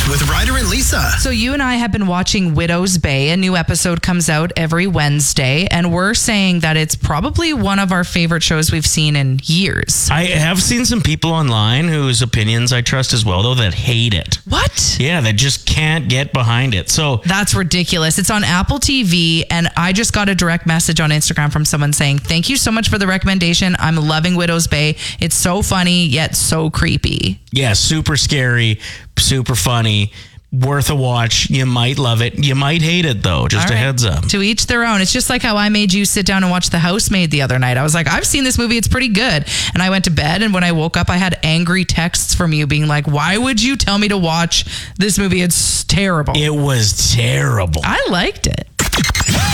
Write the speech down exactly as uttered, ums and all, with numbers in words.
Unwrapped with Ryder and Lisa. So you and I have been watching Widow's Bay. A new episode comes out every Wednesday, and we're saying that it's probably one of our favorite shows we've seen in years. I have seen some people online whose opinions I trust as well, though, that hate it. What? Yeah, that just can't get behind it. So That's ridiculous. It's on Apple T V, and I just got a direct message on Instagram from someone saying, thank you so much for the recommendation. I'm loving Widow's Bay. It's so funny, yet so creepy. yeah, super scary, super funny, worth a watch. You might love it. You might hate it, though. Just All a right. heads up. To each their own. It's just like how I made you sit down and watch The Housemaid the other night. I was like, I've seen this movie. It's pretty good. And I went to bed, and when I woke up, I had angry texts from you being like, why would you tell me to watch this movie? It's terrible. It was terrible. I liked it.